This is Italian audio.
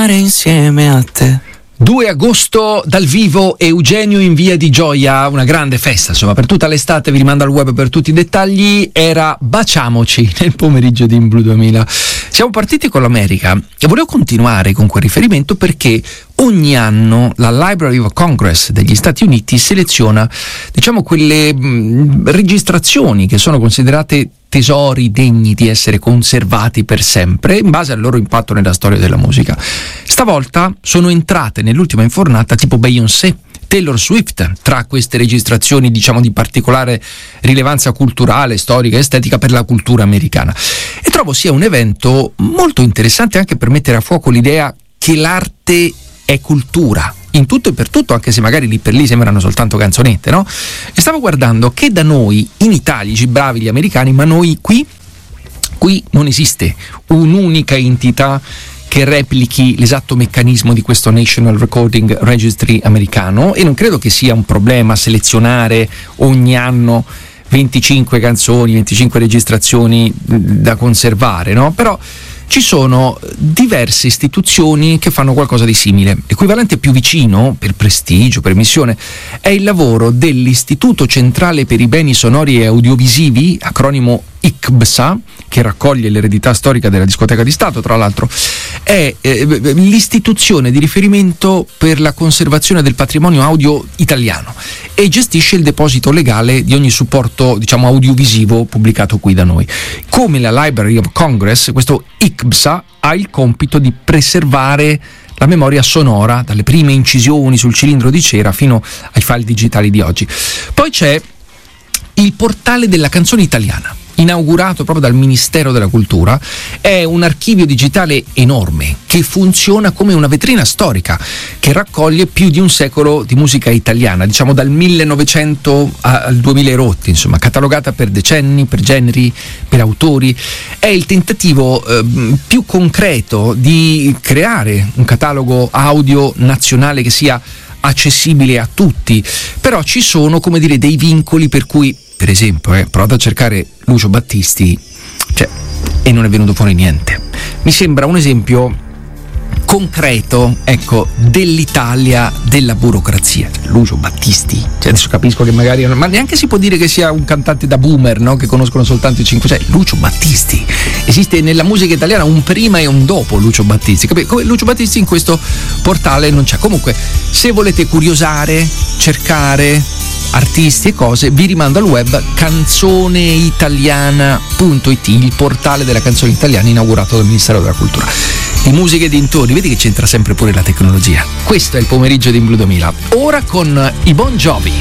insieme a te. 2 agosto dal vivo, Eugenio in Via di Gioia, una grande festa insomma per tutta l'estate, vi rimando al web per tutti i dettagli. Era Baciamoci nel pomeriggio di In Blu 2000. Siamo partiti con l'America e volevo continuare con quel riferimento perché ogni anno la Library of Congress degli Stati Uniti seleziona, diciamo, quelle registrazioni che sono considerate tesori degni di essere conservati per sempre in base al loro impatto nella storia della musica. Stavolta sono entrate nell'ultima infornata tipo Beyoncé, Taylor Swift tra queste registrazioni, diciamo, di particolare rilevanza culturale, storica e estetica per la cultura americana, e trovo sia un evento molto interessante anche per mettere a fuoco l'idea che l'arte è cultura in tutto e per tutto, anche se magari lì per lì sembrano soltanto canzonette, no? E stavo guardando che da noi in Italia, bravi gli americani, ma noi qui non esiste un'unica entità che replichi l'esatto meccanismo di questo National Recording Registry americano, e non credo che sia un problema selezionare ogni anno 25 canzoni, 25 registrazioni da conservare, no? Però ci sono diverse istituzioni che fanno qualcosa di simile. L'equivalente più vicino, per prestigio, per missione, è il lavoro dell'Istituto Centrale per i Beni Sonori e Audiovisivi, acronimo ICBSA, che raccoglie l'eredità storica della discoteca di Stato, tra l'altro. È l'istituzione di riferimento per la conservazione del patrimonio audio italiano e gestisce il deposito legale di ogni supporto, diciamo, audiovisivo pubblicato qui da noi. Come la Library of Congress, questo ICBSA ha il compito di preservare la memoria sonora, dalle prime incisioni sul cilindro di cera fino ai file digitali di oggi. Poi c'è il portale della canzone italiana, inaugurato proprio dal Ministero della Cultura. È un archivio digitale enorme che funziona come una vetrina storica che raccoglie più di un secolo di musica italiana, diciamo dal 1900 al 2000 rotti, insomma, catalogata per decenni, per generi, per autori. È il tentativo più concreto di creare un catalogo audio nazionale che sia accessibile a tutti, però ci sono, come dire, dei vincoli per cui, per esempio, provato a cercare Lucio Battisti, e non è venuto fuori niente. Mi sembra un esempio concreto, ecco, dell'Italia della burocrazia. Lucio Battisti, adesso capisco che magari ma neanche si può dire che sia un cantante da boomer, no? Che conoscono soltanto i 5. Lucio Battisti, esiste nella musica italiana un prima e un dopo Lucio Battisti, come Lucio Battisti in questo portale non c'è. Comunque, se volete curiosare, cercare artisti e cose, vi rimando al web canzoneitaliana.it, il portale della canzone italiana inaugurato dal Ministero della Cultura. Di musica e dintorni, vedi che c'entra sempre pure la tecnologia. Questo è il pomeriggio di In Blu 2000. Ora con i Bon Jovi.